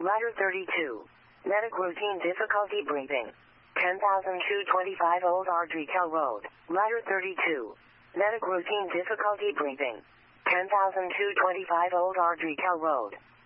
Ladder 32. Medic routine difficulty breathing. 10,225 Old Ardrikell Road. Ladder 32. Medic routine difficulty breathing. 10,225 Old Ardrikell Road.